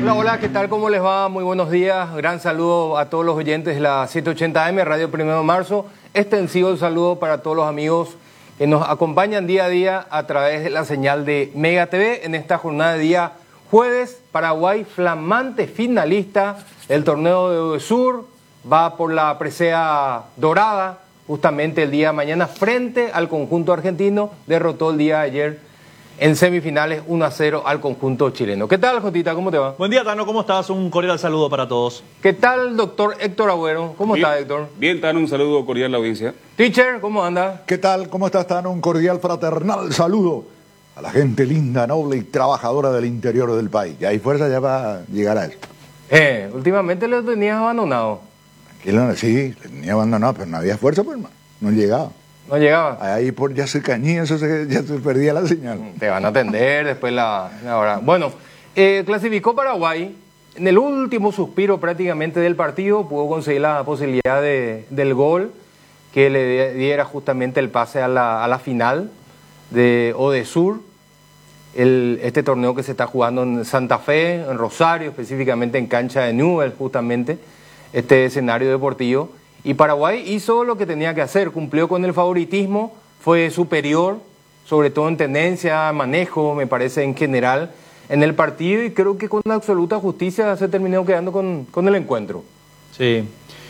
Hola, hola, ¿qué tal? ¿Cómo les va? Muy buenos días. Gran saludo a todos los oyentes de la 780M, Radio 1 de Marzo. Extensivo el saludo para todos los amigos que nos acompañan día a día a través de la señal de Mega TV en esta jornada de día jueves. Paraguay, flamante finalista del torneo de UDESUR, va por la presea dorada justamente el día de mañana frente al conjunto argentino. Derrotó el día de ayer en semifinales 1-0 al conjunto chileno. ¿Qué tal, Jotita? ¿Cómo te va? Buen día, Tano. ¿Cómo estás? Un cordial saludo para todos. ¿Qué tal, doctor Héctor Agüero? ¿Cómo está, Héctor? Bien, Tano. Un saludo cordial a la audiencia. Teacher, ¿cómo anda? ¿Qué tal? ¿Cómo estás, Tano? Un cordial, fraternal saludo a la gente linda, noble y trabajadora del interior del país. Ya hay fuerza ya para llegar a eso. Últimamente lo tenías abandonado. Sí, lo tenía abandonado, pero no había fuerza, pues, no llegaba. ¿No llegaba? Ahí por ya se cañía, ya se perdía la señal. Te van a atender después la hora. Bueno, clasificó Paraguay. En el último suspiro prácticamente del partido pudo conseguir la posibilidad del gol que le diera justamente el pase a la final de UDESUR. Este torneo que se está jugando en Santa Fe, en Rosario, específicamente en cancha de Newell's, justamente, este escenario deportivo. Y Paraguay hizo lo que tenía que hacer, cumplió con el favoritismo, fue superior, sobre todo en tenencia, manejo, me parece, en general, en el partido, y creo que con absoluta justicia se terminó quedando con el encuentro. Sí.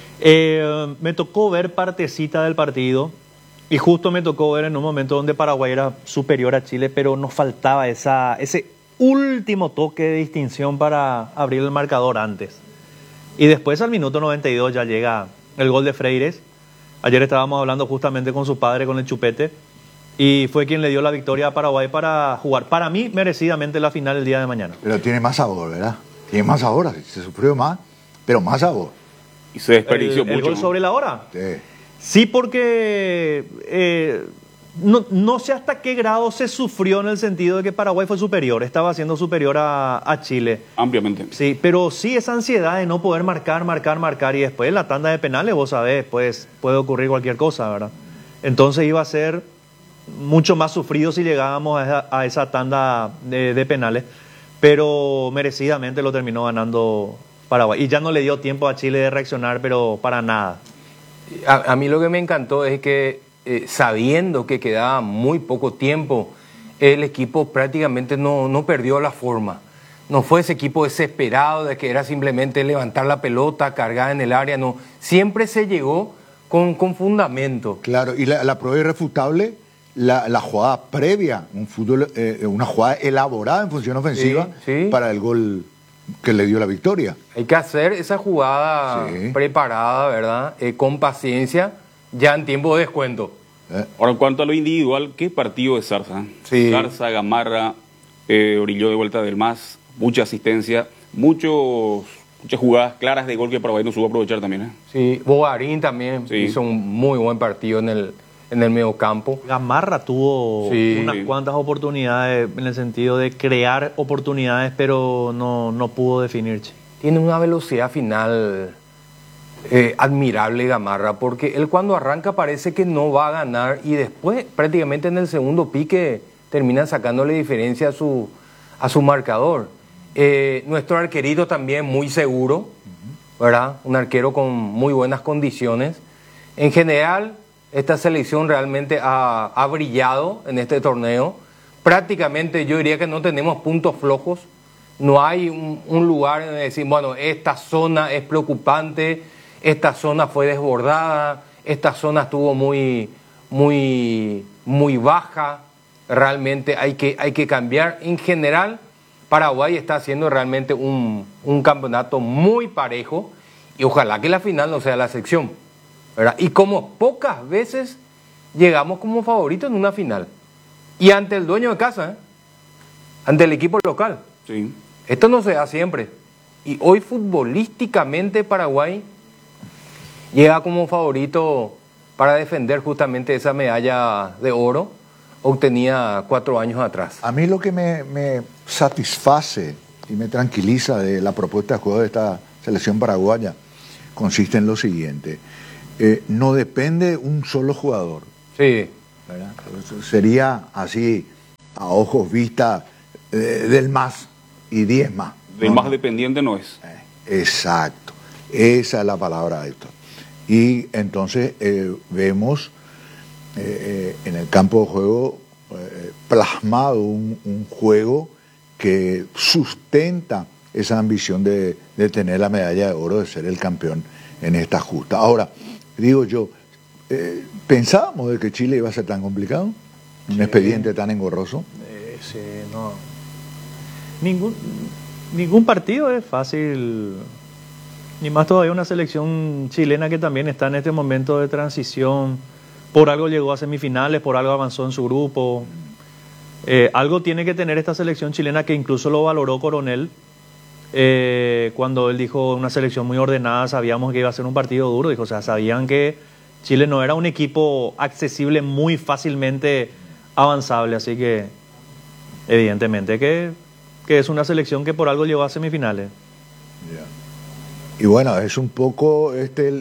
Me tocó ver partecita del partido, y justo me tocó ver en un momento donde Paraguay era superior a Chile, pero nos faltaba ese último toque de distinción para abrir el marcador antes. Y después, al minuto 92, ya llega el gol de Freires. Ayer estábamos hablando justamente con su padre, con el Chupete, y fue quien le dio la victoria a Paraguay para jugar, para mí, merecidamente la final el día de mañana. Pero tiene más sabor, ¿verdad? Tiene más sabor, se sufrió más, pero más sabor. Y se desperdició mucho. ¿El gol sobre la hora? Sí. Sí, porque no sé hasta qué grado se sufrió en el sentido de que Paraguay fue superior, estaba siendo superior a Chile. Ampliamente. Sí, pero sí esa ansiedad de no poder marcar, y después en la tanda de penales, vos sabés, pues puede ocurrir cualquier cosa, ¿verdad? Entonces iba a ser mucho más sufrido si llegábamos a esa tanda de penales, pero merecidamente lo terminó ganando Paraguay. Y ya no le dio tiempo a Chile de reaccionar, pero para nada. A mí lo que me encantó es que sabiendo que quedaba muy poco tiempo, el equipo prácticamente no perdió la forma. No fue ese equipo desesperado de que era simplemente levantar la pelota, cargar en el área, no. Siempre se llegó con fundamento. Claro, y la prueba irrefutable, la jugada previa, una jugada elaborada en función ofensiva sí. Para el gol que le dio la victoria. Hay que hacer esa jugada preparada, ¿verdad? Con paciencia, ya en tiempo de descuento. Ahora, en cuanto a lo individual, ¿qué partido de Zarza? Sí. Zarza, Gamarra, Orilló de vuelta del MAS, mucha asistencia, muchas jugadas claras de gol que Paraguay no supo aprovechar también. Sí, Bogarín también hizo un muy buen partido en el medio campo. Gamarra tuvo unas cuantas oportunidades en el sentido de crear oportunidades, pero no pudo definir. Tiene una velocidad final admirable Gamarra, porque él cuando arranca parece que no va a ganar y después prácticamente en el segundo pique termina sacándole diferencia a su marcador. Nuestro arquerito también muy seguro, ¿verdad? Un arquero con muy buenas condiciones. En general, esta selección realmente ha brillado en este torneo. Prácticamente yo diría que no tenemos puntos flojos. No hay un lugar en decir, bueno, esta zona es preocupante, esta zona fue desbordada, esta zona estuvo muy baja. Realmente hay que cambiar. En general, Paraguay está haciendo realmente un campeonato muy parejo y ojalá que la final no sea la excepción, ¿verdad? Y como pocas veces llegamos como favoritos en una final. Y ante el dueño de casa, ante el equipo local. Sí. Esto no se da siempre. Y hoy futbolísticamente Paraguay llega como favorito para defender justamente esa medalla de oro obtenida 4 años atrás. A mí lo que me satisface y me tranquiliza de la propuesta de juego de esta selección paraguaya consiste en lo siguiente. No depende un solo jugador. Sí. ¿Verdad? Sería así, a ojos vista, del MAS y 10 más. De más dependiente no es. Exacto. Esa es la palabra, Héctor. Y entonces vemos en el campo de juego plasmado un juego que sustenta esa ambición de tener la medalla de oro, de ser el campeón en esta justa. Ahora, digo yo, ¿pensábamos de que Chile iba a ser tan complicado? ¿Un expediente tan engorroso? Sí, no. Ningún partido es fácil, ni más todavía una selección chilena que también está en este momento de transición. Por algo llegó a semifinales, por algo avanzó en su grupo. Algo tiene que tener esta selección chilena, que incluso lo valoró Coronel cuando él dijo una selección muy ordenada, sabíamos que iba a ser un partido duro. Dijo, o sea, sabían que Chile no era un equipo accesible, muy fácilmente avanzable, así que evidentemente que es una selección que por algo llegó a semifinales. Y bueno, es un poco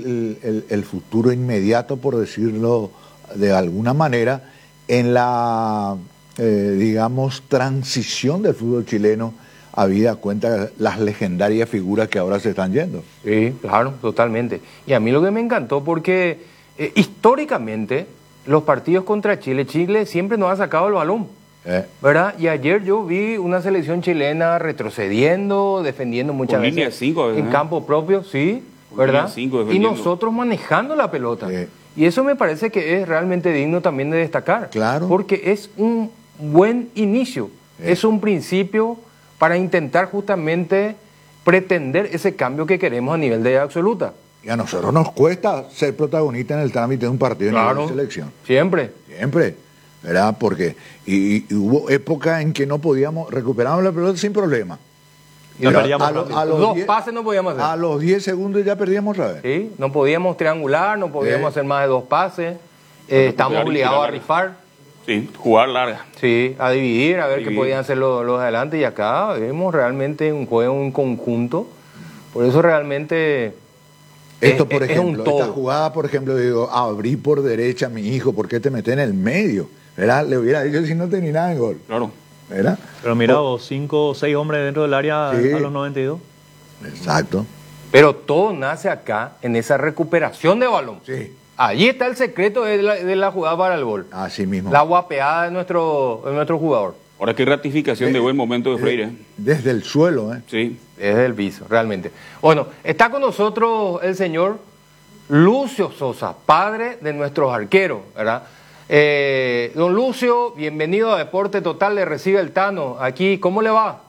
el futuro inmediato, por decirlo de alguna manera, en la, digamos, transición del fútbol chileno, habida cuenta de las legendarias figuras que ahora se están yendo. Sí, claro, totalmente. Y a mí lo que me encantó, porque históricamente los partidos contra Chile siempre nos ha sacado el balón. ¿Verdad? Y ayer yo vi una selección chilena retrocediendo, defendiendo muchas veces línea 5, en campo propio, sí, ¿verdad? 5 y nosotros manejando la pelota. Y eso me parece que es realmente digno también de destacar. Claro. Porque es un buen inicio, es un principio para intentar justamente pretender ese cambio que queremos a nivel de absoluta. Y a nosotros nos cuesta ser protagonistas en el trámite de un partido en la selección. Siempre. ¿Verdad? Porque y hubo épocas en que no podíamos, recuperábamos la pelota sin problema. Y dos pases no podíamos hacer. A los 10 segundos ya perdíamos otra vez. Sí, no podíamos triangular, no podíamos hacer más de 2 pases. Estamos obligados a rifar. Sí, jugar larga. Sí, a dividir, a ver qué podían hacer los adelante. Y acá vemos realmente un juego en conjunto. Por eso realmente... Esto, por ejemplo, esta jugada, por ejemplo, digo, abrí por derecha a mi hijo, ¿por qué te metes en el medio? ¿Verdad? Le hubiera dicho si no tenía nada en gol. Claro. ¿Verdad? Pero mira, 5 o 6 hombres dentro del área a los 92. Exacto. Pero todo nace acá, en esa recuperación de balón. Sí. Allí está el secreto de la jugada para el gol. Así mismo. La guapeada de nuestro jugador. Ahora qué ratificación de buen momento de Freire. Desde el suelo, ¿eh? Sí. Desde el piso, realmente. Bueno, está con nosotros el señor Lucio Sosa, padre de nuestros arqueros, ¿verdad? Don Lucio, bienvenido a Deporte Total, le recibe el Tano. Aquí, ¿cómo le va?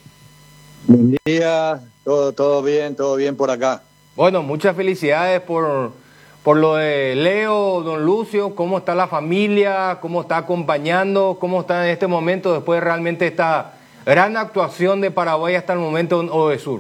Buen día, todo bien por acá. Bueno, muchas felicidades por lo de Leo, don Lucio. ¿Cómo está la familia? ¿Cómo está acompañando? ¿Cómo está en este momento después de realmente esta gran actuación de Paraguay hasta el momento en Odesur?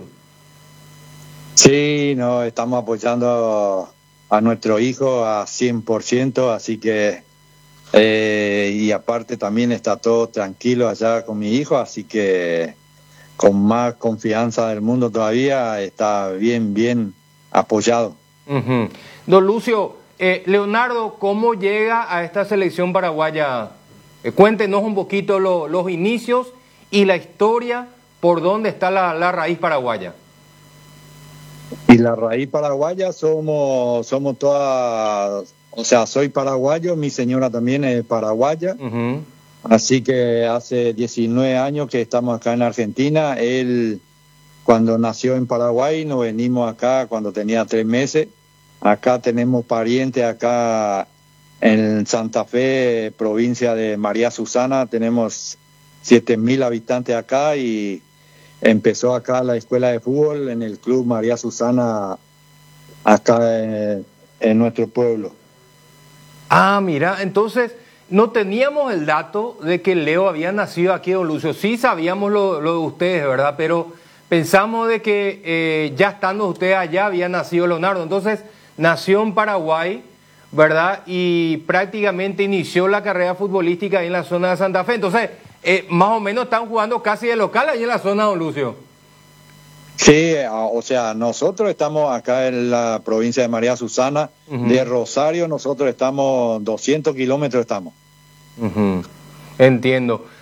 Sí, no, estamos apoyando a nuestro hijo a 100%, así que y aparte también está todo tranquilo allá con mi hijo, así que con más confianza del mundo todavía, está bien apoyado. Uh-huh. Don Lucio, Leonardo, ¿cómo llega a esta selección paraguaya? Cuéntenos un poquito los inicios y la historia, por dónde está la raíz paraguaya. Y la raíz paraguaya somos todas, o sea, soy paraguayo, mi señora también es paraguaya, Uh-huh. Así que hace 19 años que estamos acá en Argentina. Él, cuando nació en Paraguay, nos venimos acá cuando tenía 3 meses. Acá tenemos parientes acá en Santa Fe, provincia de María Susana. Tenemos 7.000 habitantes acá y empezó acá la escuela de fútbol en el club María Susana, acá en nuestro pueblo. Ah, mira, entonces no teníamos el dato de que Leo había nacido aquí, don Lucio. Sí sabíamos lo de ustedes, ¿verdad? Pero pensamos de que ya estando ustedes allá había nacido Leonardo. Entonces nació en Paraguay, ¿verdad? Y prácticamente inició la carrera futbolística ahí en la zona de Santa Fe. Entonces, más o menos están jugando casi de local ahí en la zona, don Lucio. Sí, o sea, nosotros estamos acá en la provincia de María Susana. Uh-huh. De Rosario nosotros estamos 200 kilómetros estamos. Uh-huh. Entiendo.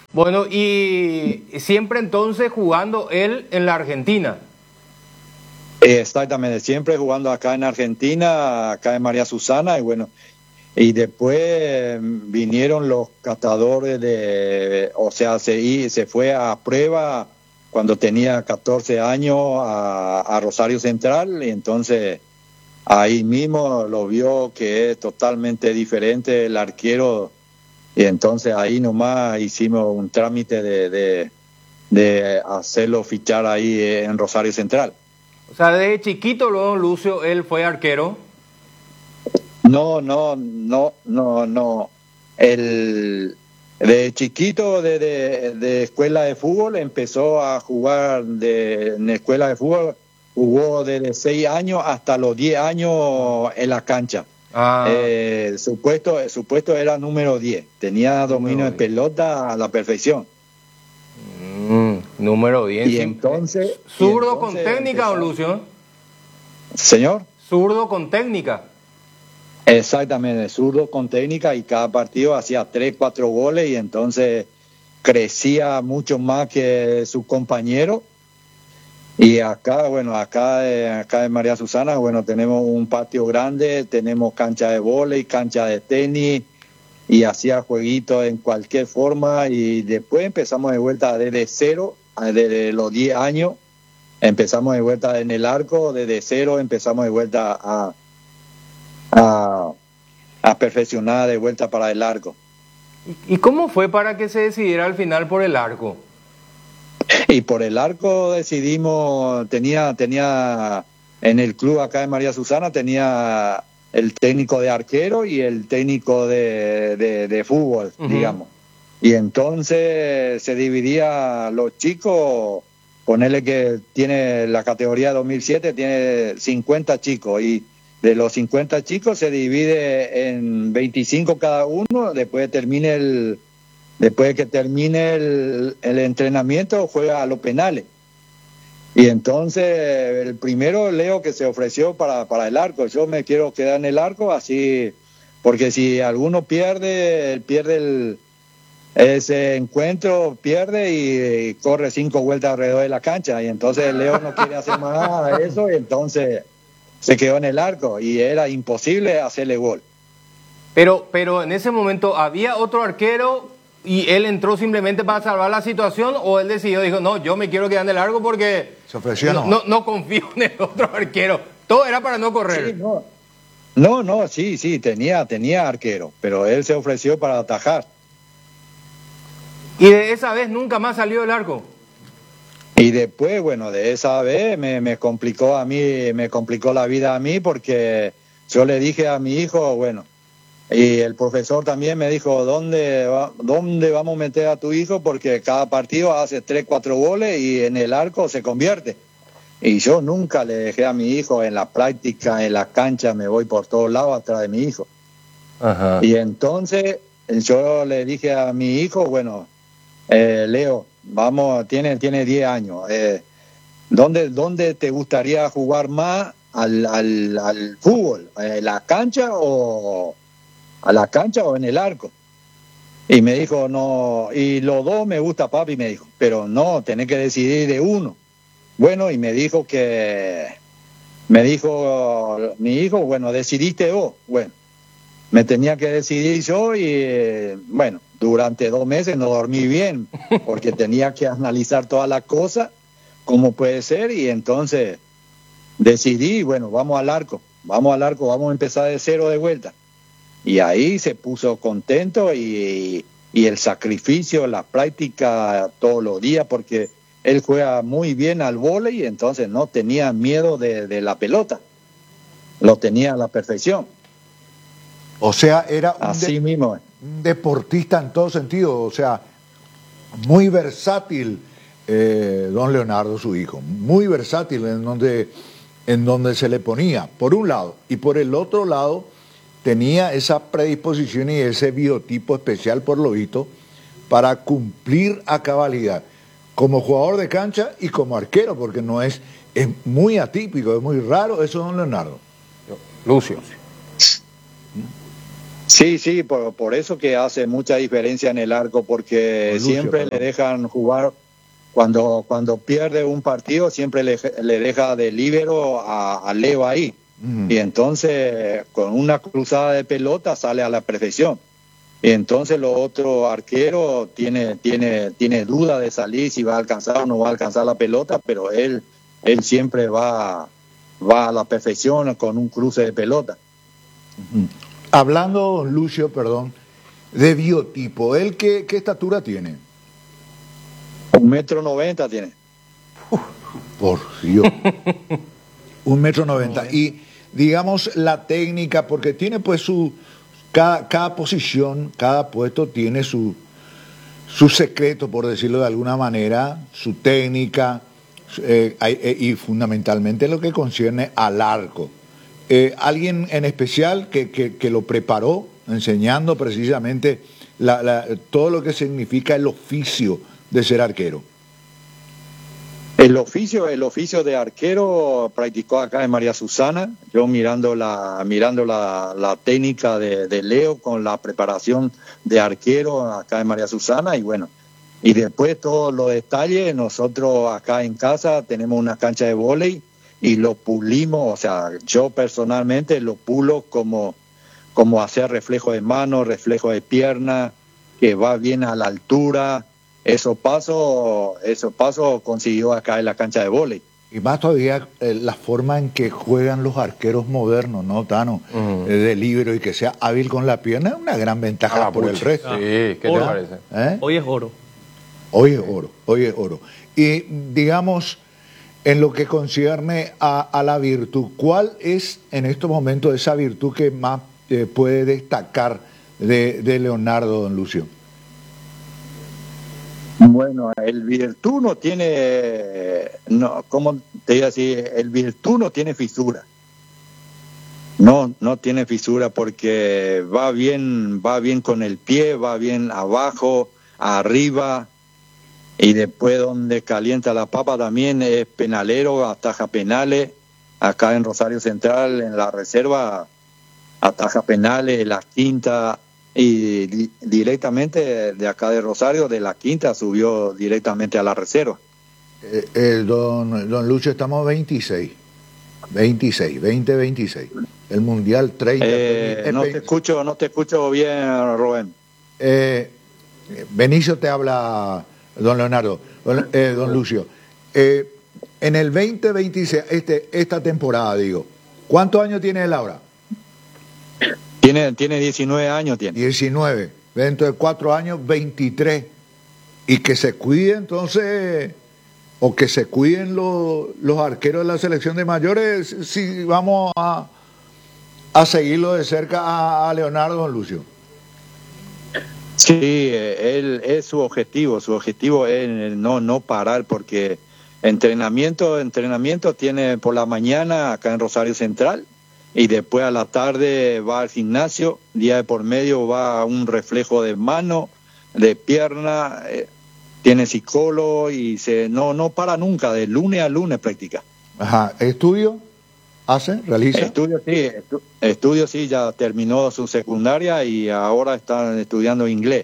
Bueno, y siempre entonces jugando él en la Argentina. Exactamente, siempre jugando acá en Argentina, acá en María Susana, y bueno, y después vinieron los catadores o sea, se fue a prueba cuando tenía 14 años a Rosario Central, y entonces ahí mismo lo vio que es totalmente diferente el arquero, y entonces ahí nomás hicimos un trámite de hacerlo fichar ahí en Rosario Central. O sea, desde chiquito, luego Lucio, él fue arquero. No. De chiquito, de escuela de fútbol, empezó a jugar en escuela de fútbol, jugó desde 6 años hasta los 10 años en la cancha. Su puesto era número 10, tenía dominio de pelota a la perfección. Número 10. Y entonces... ¿Zurdo con técnica, don Lucio? ¿Señor? ¿Zurdo con técnica? Exactamente, zurdo con técnica, y cada partido hacía 3, 4 goles, y entonces crecía mucho más que su compañero. Y acá, bueno, acá en María Susana, bueno, tenemos un patio grande, tenemos cancha de vóley, cancha de tenis, y hacía jueguitos en cualquier forma, y después empezamos de vuelta desde cero, desde los 10 años, empezamos de vuelta en el arco, desde cero empezamos de vuelta a perfeccionar de vuelta para el arco. ¿Y cómo fue para que se decidiera al final por el arco? Y por el arco decidimos, tenía en el club acá en María Susana, tenía el técnico de arquero y el técnico de fútbol, digamos. Y entonces se dividía los chicos, ponerle que tiene la categoría 2007, tiene 50 chicos, y de los 50 chicos se divide en 25 cada uno, después de que termine el entrenamiento, juega a los penales. Y entonces el primero, Leo, que se ofreció para el arco. Yo me quiero quedar en el arco, así, porque si alguno pierde ese encuentro, pierde y corre 5 vueltas alrededor de la cancha. Y entonces Leo no quiere hacer más nada de eso, y entonces se quedó en el arco, y era imposible hacerle gol. Pero en ese momento, ¿había otro arquero y él entró simplemente para salvar la situación, o él dijo, no, yo me quiero quedar en el arco porque se ofreció, no confío en el otro arquero? Todo era para no correr. Sí, sí, tenía arquero, pero él se ofreció para atajar. ¿Y de esa vez nunca más salió del arco? Y después, bueno, de esa vez me complicó la vida a mí, porque yo le dije a mi hijo, bueno, y el profesor también me dijo, ¿dónde vamos a meter a tu hijo? Porque cada partido hace 3, 4 goles y en el arco se convierte. Y yo nunca le dejé a mi hijo en la práctica, en la cancha, me voy por todos lados atrás de mi hijo. Ajá. Y entonces yo le dije a mi hijo, bueno, Leo, vamos, tiene 10 años, ¿dónde te gustaría jugar más al fútbol? ¿En la cancha o en el arco? Y me dijo, no, y los dos me gusta, papi, me dijo, pero no, tenés que decidir de uno. Bueno, y me dijo mi hijo, bueno, decidiste vos. Bueno, me tenía que decidir yo, y bueno, durante 2 meses no dormí bien, porque tenía que analizar todas las cosas, cómo puede ser, y entonces decidí, bueno, vamos al arco, vamos a empezar de cero de vuelta. Y ahí se puso contento, y el sacrificio, la práctica todos los días, porque él juega muy bien al vóley, y entonces no tenía miedo de la pelota, lo tenía a la perfección. O sea, era un deportista en todo sentido, o sea, muy versátil, don Leonardo, su hijo, muy versátil en donde se le ponía, por un lado, y por el otro lado tenía esa predisposición y ese biotipo especial, por lo visto, para cumplir a cabalidad, como jugador de cancha y como arquero, porque es muy atípico, es muy raro eso, don Leonardo. Lucio. Sí, por eso que hace mucha diferencia en el arco, porque Lucio, siempre perdón. le dejan jugar, cuando pierde un partido, siempre le deja de líbero a Leo ahí. Ujú. Y entonces, con una cruzada de pelota, sale a la perfección. Y entonces los otros arqueros tiene duda de salir, si va a alcanzar o no va a alcanzar la pelota, pero él siempre va a la perfección con un cruce de pelota. Hablando, Lucio, perdón, de biotipo, ¿él qué estatura tiene? 1,90 m tiene. Por Dios. 1,90 m. Y digamos la técnica, porque tiene pues cada posición, cada puesto tiene su secreto, por decirlo de alguna manera, su técnica, y fundamentalmente lo que concierne al arco. ¿Alguien en especial que lo preparó, enseñando precisamente todo lo que significa el oficio de ser arquero? El oficio de arquero practicó acá en María Susana, yo mirando la técnica de Leo con la preparación de arquero acá en María Susana, y bueno, y después todos los detalles, nosotros acá en casa tenemos una cancha de vóley y lo pulimos, o sea, yo personalmente lo pulo como hacer reflejo de mano, reflejo de pierna, que va bien a la altura. Esos pasos consiguió acá en la cancha de vóley. Y más todavía la forma en que juegan los arqueros modernos, ¿no, Tano? De libero y que sea hábil con la pierna es una gran ventaja por el resto. Sí, ¿qué te Oro. parece? ¿Eh? Hoy es oro. Hoy es oro, hoy es oro. Y digamos, en lo que concierne a la virtud, ¿cuál es en estos momentos esa virtud que más puede destacar de Leonardo, don Lucio? Bueno, el virtud no tiene, no, ¿cómo te digo así? El virtud no tiene fisura. No tiene fisura porque va bien con el pie, va bien abajo, arriba, y después donde calienta la papa también es penalero, ataja penales. Acá en Rosario Central, en la reserva, ataja penales, la quinta, y directamente de acá de Rosario, de la quinta, subió directamente a la reserva. Don Lucio, estamos 2026. El Mundial 30. No te escucho bien, Rubén. Benicio te habla, don Leonardo, don Lucio. En el 2026, esta temporada, digo, ¿cuántos años tiene él ahora? Tiene 19 años, tiene. 19. Dentro de 4 años, 23. Y que se cuide entonces, o que se cuiden los arqueros de la selección de mayores, si vamos a seguirlo de cerca a Leonardo, don Lucio. Sí, él es su objetivo es no parar, porque entrenamiento tiene por la mañana acá en Rosario Central, y después a la tarde va al gimnasio, día de por medio va a un reflejo de mano, de pierna, tiene psicólogo y no para nunca, de lunes a lunes practica. Ajá, ¿estudio? ¿Realiza? Estudio sí, ya terminó su secundaria y ahora está estudiando inglés.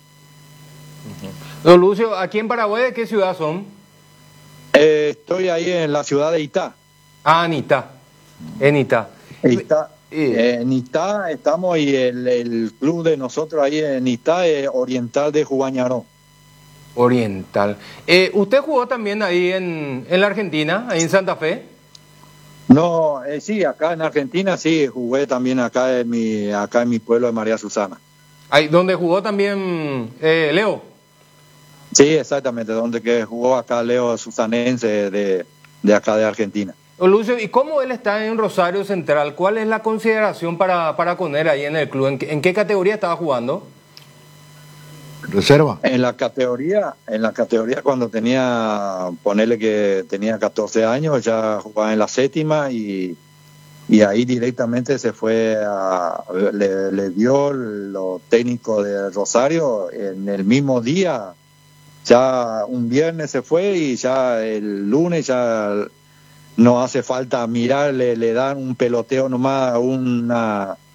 Don Lucio, aquí en Paraguay, ¿de qué ciudad son? Estoy ahí en la ciudad de Itá. Ah, en Itá. En Itá. En Itá estamos, y el club de nosotros ahí en Itá es Oriental de Jubañaró. Oriental. ¿Usted jugó también ahí en la Argentina, ahí en Santa Fe? No, sí, acá en Argentina sí, jugué también acá en mi pueblo de María Susana. Ahí donde jugó también Leo. Sí, exactamente, donde que jugó acá Leo Susanense de acá de Argentina. Lucio, ¿y cómo él está en Rosario Central? ¿Cuál es la consideración para con él ahí en el club? ¿En qué categoría estaba jugando? ¿Reserva? En la categoría cuando ponerle que tenía 14 años, ya jugaba en la séptima, y ahí directamente se fue le dio lo técnico de Rosario en el mismo día. Ya un viernes se fue y ya el lunes no hace falta mirar, le dan un peloteo nomás,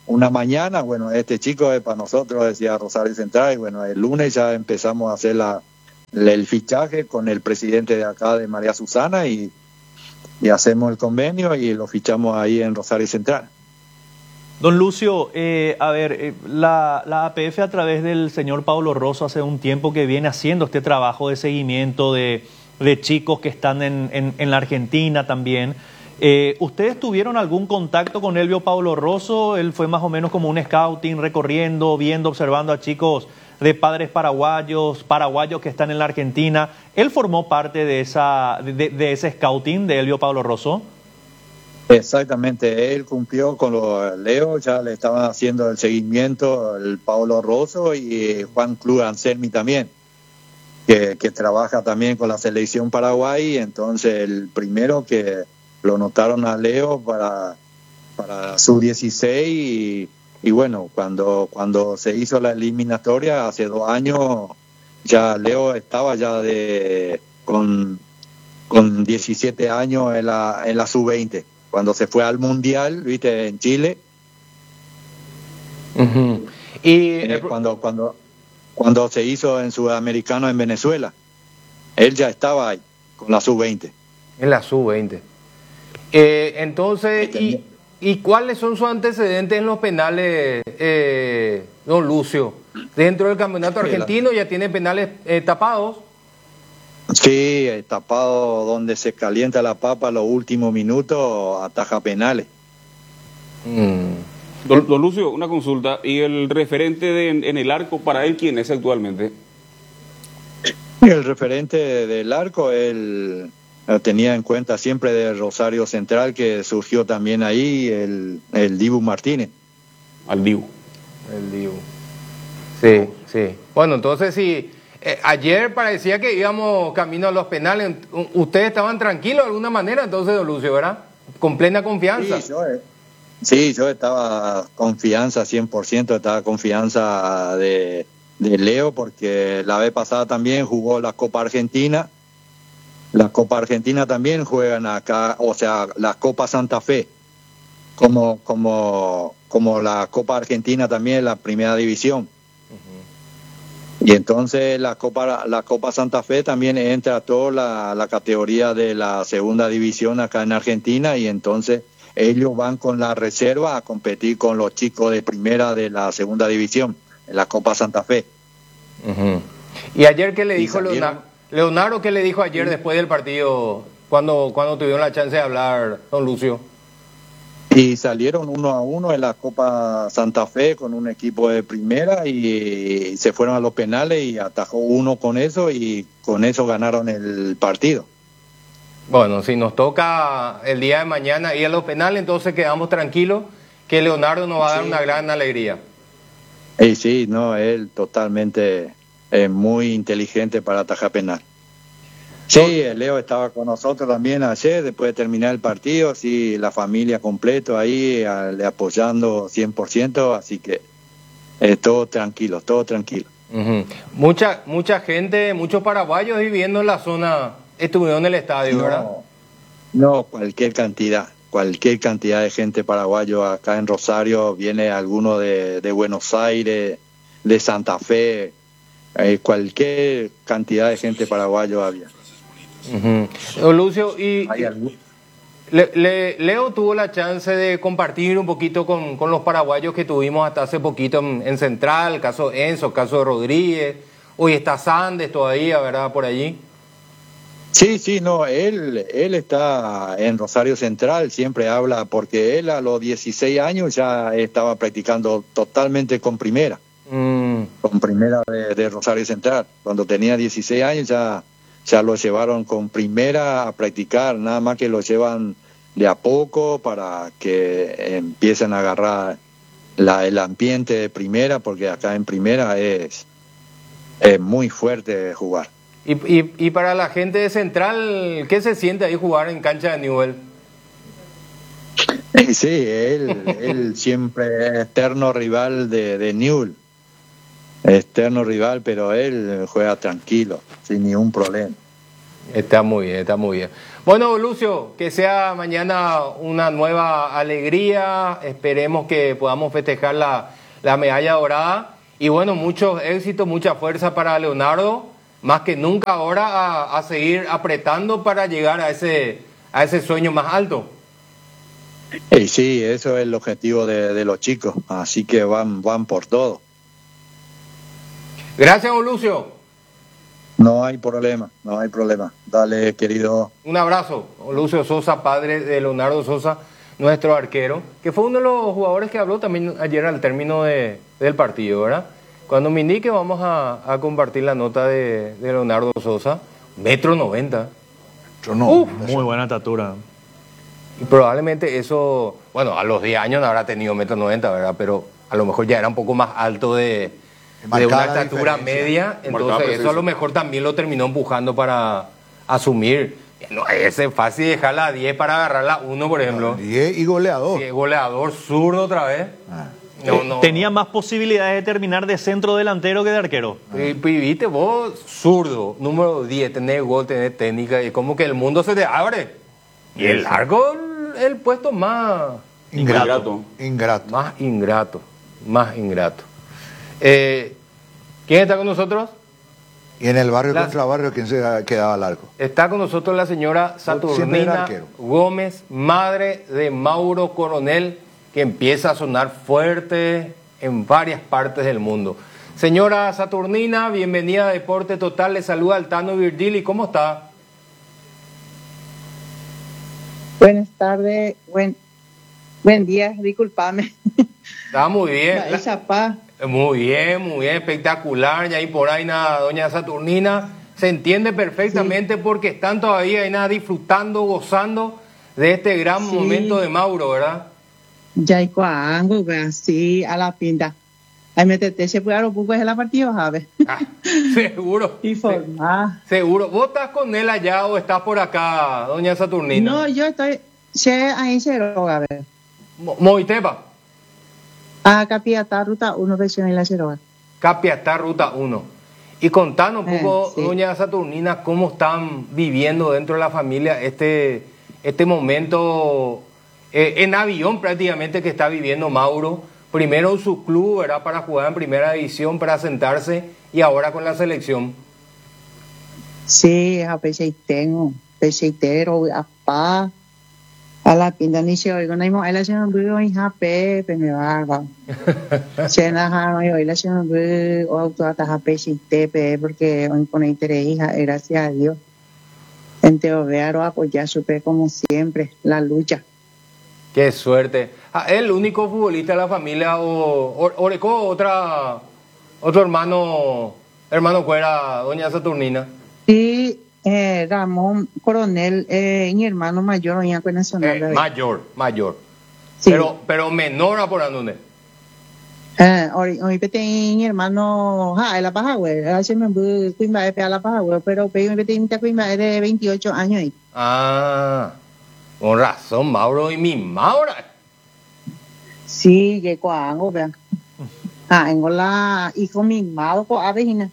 una mañana, bueno, este chico es para nosotros, decía Rosario Central, y bueno, el lunes ya empezamos a hacer el fichaje con el presidente de acá, de María Susana, y hacemos el convenio y lo fichamos ahí en Rosario Central. Don Lucio, la APF a través del señor Pablo Rosso hace un tiempo que viene haciendo este trabajo de seguimiento de chicos que están en la Argentina también. ¿Ustedes tuvieron algún contacto con Elvio Pablo Rosso? Él fue más o menos como un scouting, recorriendo, viendo, observando a chicos de padres paraguayos que están en la Argentina. ¿Él formó parte de ese scouting de Elvio Pablo Rosso? Exactamente, él cumplió con los Leo, ya le estaban haciendo el seguimiento el Pablo Rosso y Juan Cruz Anselmi también, que trabaja también con la selección Paraguay. Entonces el primero que lo notaron a Leo para sub-16 y bueno, cuando se hizo la eliminatoria hace 2 años, ya Leo estaba ya con 17 años en la sub-20. Cuando se fue al Mundial, viste, en Chile. Uh-huh. Y cuando se hizo en Sudamericano en Venezuela, él ya estaba ahí, con la sub-20. En la sub-20. Entonces, ¿y cuáles son sus antecedentes en los penales, don Lucio? Dentro del campeonato argentino ya tiene penales tapados. Sí, tapado donde se calienta la papa los últimos minutos, ataja penales. Don Lucio, una consulta. ¿Y el referente en el arco, para él, quién es actualmente? El referente del arco, él tenía en cuenta siempre de Rosario Central, que surgió también ahí, el Dibu Martínez. Al Dibu. El Dibu. Sí, sí. Bueno, entonces sí. Ayer parecía que íbamos camino a los penales. ¿Ustedes estaban tranquilos de alguna manera entonces, don Lucio, verdad? Con plena confianza. Sí, yo estaba confianza, 100%, estaba confianza de Leo, porque la vez pasada también jugó la Copa Argentina. La Copa Argentina también juegan acá, o sea, la Copa Santa Fe, como la Copa Argentina también, la primera división. Y entonces la Copa Santa Fe también entra toda la categoría de la segunda división acá en Argentina, y entonces ellos van con la reserva a competir con los chicos de primera de la segunda división en la Copa Santa Fe. Uh-huh. ¿Y ayer qué le dijo Leonardo? ¿Qué le dijo ayer después del partido, cuando tuvieron la chance de hablar, don Lucio? Y salieron 1-1 en la Copa Santa Fe con un equipo de primera y se fueron a los penales y atajó uno con eso, y con eso ganaron el partido. Bueno, si nos toca el día de mañana ir a los penales, entonces quedamos tranquilos que Leonardo nos va a dar una gran alegría. Y sí, no, él totalmente muy inteligente para atajar penal. Sí, Leo estaba con nosotros también ayer, después de terminar el partido, sí, la familia completo ahí, le apoyando 100%, así que todo tranquilo, todo tranquilo. Uh-huh. Mucha gente, muchos paraguayos viviendo en la zona, estuvieron en el estadio, ¿verdad? No, cualquier cantidad de gente paraguayo acá en Rosario, viene alguno de Buenos Aires, de Santa Fe, cualquier cantidad de gente paraguayo había. Uh-huh. Lucio, y Leo tuvo la chance de compartir un poquito con los paraguayos que tuvimos hasta hace poquito en Central, caso Enzo, caso de Rodríguez, hoy está Sandes todavía, ¿verdad? Por allí. Sí, no, él está en Rosario Central, siempre habla, porque él a los 16 años ya estaba practicando totalmente con primera, con primera de Rosario Central. Cuando tenía 16 años ya lo llevaron con primera a practicar, nada más que lo llevan de a poco para que empiecen a agarrar el ambiente de primera, porque acá en primera es muy fuerte jugar. Y para la gente de Central, ¿qué se siente ahí jugar en cancha de Newell? Sí, él siempre es eterno rival de Newell. Externo rival, pero él juega tranquilo, sin ningún problema. Está muy bien, está muy bien. Bueno, Lucio, que sea mañana una nueva alegría. Esperemos que podamos festejar la medalla dorada. Y bueno, muchos éxitos, mucha fuerza para Leonardo. Más que nunca ahora a seguir apretando para llegar a ese sueño más alto. Y sí, eso es el objetivo de los chicos. Así que van por todo. Gracias, don Lucio. No hay problema, no hay problema. Dale, querido. Un abrazo, Lucio Sosa, padre de Leonardo Sosa, nuestro arquero, que fue uno de los jugadores que habló también ayer al término del partido, ¿verdad? Cuando me indique vamos a compartir la nota de Leonardo Sosa, 1,90 m. Muy buena estatura. Y probablemente eso, bueno, a los 10 años no habrá tenido 1,90 m, ¿verdad? Pero a lo mejor ya era un poco más alto de una estatura media, entonces eso a lo mejor también lo terminó empujando para asumir. No es fácil dejarla a 10 para agarrarla a 1, por ejemplo. 10 y goleador. Sí, goleador zurdo otra vez. No. Tenía más posibilidades de terminar de centro delantero que de arquero. Y viste, vos, zurdo, número 10, tenés gol, tenés técnica, y como que el mundo se te abre. Y el largo, el puesto más Ingrato. Más ingrato. ¿Quién está con nosotros? Y en el barrio contra barrio, ¿quién se quedaba al arco? Está con nosotros la señora Saturnina Gómez, madre de Mauro Coronel, que empieza a sonar fuerte en varias partes del mundo. Señora Saturnina, bienvenida a Deporte Total, le saluda Altano Virgili, ¿cómo está? Buenas tardes, buen día, disculpame. Está muy bien. Muy bien, espectacular. Y ahí por ahí nada, doña Saturnina, se entiende perfectamente sí. Porque están todavía ahí nada disfrutando, gozando de este gran momento de Mauro, ¿verdad? Ya hay cuango, así a la pinta. Ahí metete, se puede dar un poco de la partida, ¿sabes? Seguro. Y formar. Seguro. ¿Vos estás con él allá o estás por acá, doña Saturnina? No, yo estoy, ahí se droga, a ver. Moitepa. Capiatá, ruta 1, versión en la Ceroa. Capiatá, ruta 1. Y contanos un poco, sí. Doña Saturnina, cómo están viviendo dentro de la familia este momento en avión prácticamente que está viviendo Mauro. Primero en su club, ¿verdad? Para jugar en primera división, para sentarse, y ahora con la selección. Sí, a veces tengo, peseitero, apá. A la pinta ni se oigo, no hay la señora Bruno y Jape, me va. Se naja, hoy la señora Bruno, o autoata Jape, si te porque hoy con interés, hija, gracias a Dios. En Teovearo apoyar, supe como siempre, la lucha. Qué suerte. ¿El único futbolista de la familia o Oreco otro hermano fuera, doña Saturnina? Sí. Ramón Coronel, mi hermano mayor, nacional. Mayor. Sí. Pero menor a por andone. Hoy mi hermano, la paja, güey. Hace me cuimba de la paja, güey. Pero mi cuimba de 28 años ahí. Con razón, Mauro y mi Maura. Sí, que cuango, vean. En la hijo mimado por avejina.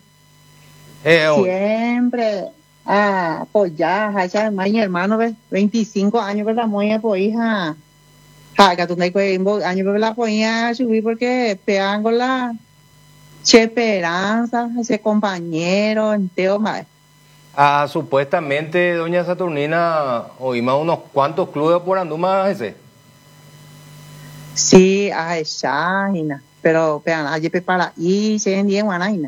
Siempre. Pues ya, ya, mi hermano, ¿ves? 25 años, ¿verdad? Muy pues hija. Que tú me años, ¿verdad? Pues a subir porque pegan con la esperanza, ese compañero, entero, más. Supuestamente, doña Saturnina, oímos unos cuantos clubes por Anduma ese. Sí, esa, pero pegan, allí para y se en 10 guanaina.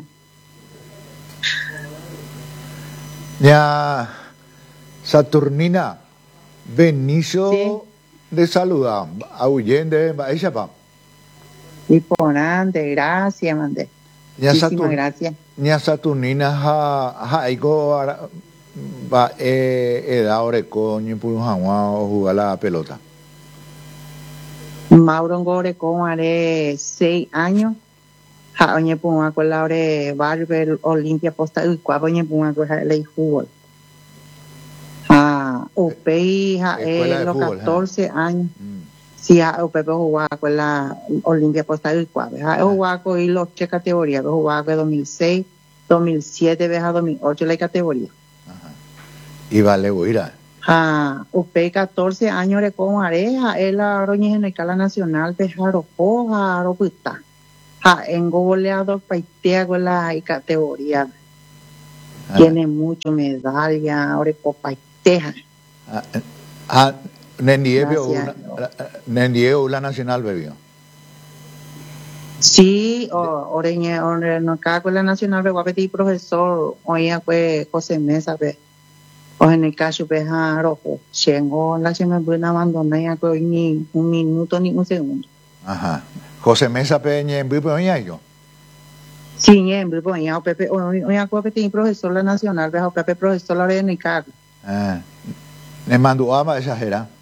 Ya, Saturnina, Benicio sí. De saludar, ahuyende, ella va. Y ponante, gracias, mande. Muchísimas gracias. Ya Saturnina, aigo va edad oreco, ni pudo jugar la pelota. Mauro Goreco, haré 6 años. Oye, ponga con la hora Barber Olimpia Posta y oye, ponga con el fútbol. Upei los 14 años. Sí, Upei jugaba con la Olimpia Posta y jugaba con los 3 categorías, jugaba con 2006, 2007, 2008 la categoría. Y vale, Guira. Usted 14 años de como areja, él la roña en la nacional de Jaropo, Jaroputa. En goleador paitea con la categoría. Tiene mucho medalla, ahora paitea. Nendieo la nacional bebió. Sí, oreñe, no cago con la nacional de guapetí profesor, oía pues José Mesa, o en el caso pues Jaropo, llegó la semana buena abandonada pues ni un minuto ni un segundo. Ajá. José Mesa Peña en Bipo yo. Sí, en Bipo ya Pepe, oía guapetí profesor la nacional, pero Pepe profesor la de Nicaragua. Ne mandó ama exagera.